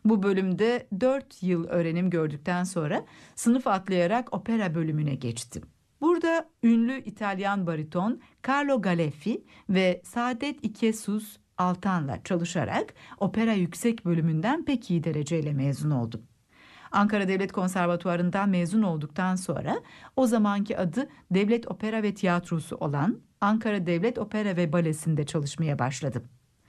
Bu bölümde 4 yıl öğrenim gördükten sonra sınıf atlayarak opera bölümüne geçtim. Burada ünlü İtalyan bariton Carlo Galeffi ve Saadet Ikesus Altan'la çalışarak opera yüksek bölümünden pek iyi dereceyle mezun oldum. Ankara Devlet Konservatuvarı'ndan mezun olduktan sonra o zamanki adı Devlet Opera ve Tiyatrosu olan Ankara Devlet Opera ve Balesi'nde çalışmaya başladım.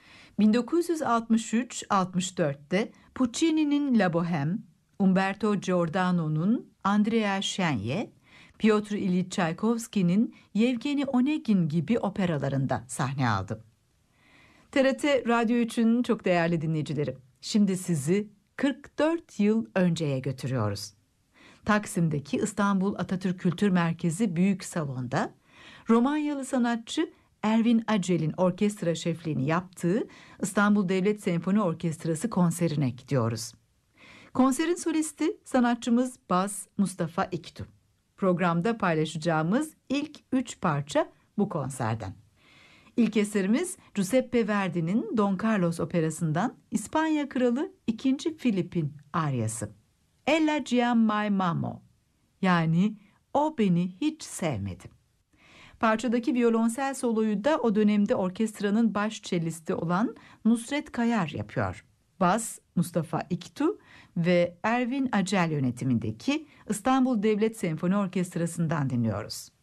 1963-64'te Puccini'nin La Bohème, Umberto Giordano'nun Andrea Schenye, Piotr İliç Çaykovski'nin Yevgeni Onegin gibi operalarında sahne aldım. TRT Radyo 3'ün çok değerli dinleyicileri, şimdi sizi 44 yıl önceye götürüyoruz. Taksim'deki İstanbul Atatürk Kültür Merkezi Büyük Salon'da Romanyalı sanatçı Ervin Acel'in orkestra şefliğini yaptığı İstanbul Devlet Senfoni Orkestrası konserine gidiyoruz. Konserin solisti sanatçımız Bas Mustafa İktu. Programda paylaşacağımız ilk 3 parça bu konserden. İlk eserimiz Giuseppe Verdi'nin Don Carlos operasından İspanya Kralı II. Filip'in aryası. Ella Gian Mai Mamo, yani o beni hiç sevmedi. Parçadaki violonsel soloyu da o dönemde orkestranın baş çelisti olan Nusret Kayar yapıyor. Bas Mustafa İktu ve Ervin Acel yönetimindeki İstanbul Devlet Senfoni Orkestrası'ndan dinliyoruz.